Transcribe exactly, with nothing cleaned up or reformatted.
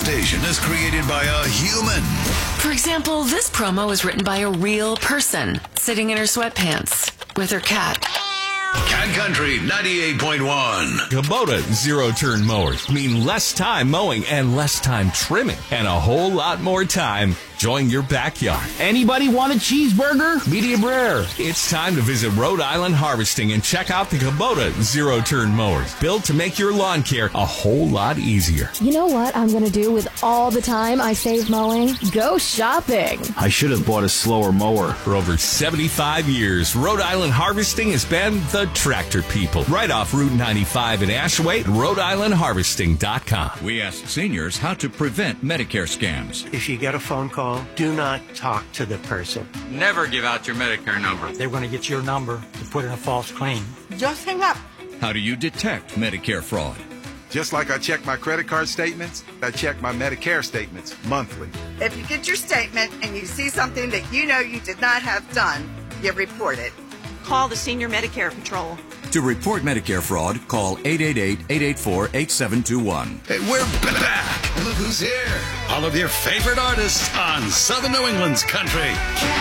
station is created by a human. For example, this promo was written by a real person sitting in her sweatpants with her cat. Cat Country ninety-eight point one. Kubota zero-turn mowers mean less time mowing and less time trimming and a whole lot more time enjoying your backyard. Anybody want a cheeseburger? Medium rare. It's time to visit Rhode Island Harvesting and check out the Kubota zero-turn mowers, built to make your lawn care a whole lot easier. You know what I'm going to do with all the time I save mowing? Go shopping. I should have bought a slower mower. For over seventy-five years, Rhode Island Harvesting has been the tractor people. Right off Route ninety-five in Ashaway, Rhode Island Harvesting dot com. We asked seniors how to prevent Medicare scams. If you get a phone call, do not talk to the person. Never give out your Medicare number. They're going to get your number to put in a false claim. Just hang up. How do you detect Medicare fraud? Just like I check my credit card statements, I check my Medicare statements monthly. If you get your statement and you see something that you know you did not have done, you report it. Call the Senior Medicare Patrol. To report Medicare fraud, call eight eight eight, eight eight four, eight seven two one. Hey, we're back. Look who's here. All of your favorite artists on Southern New England's Country.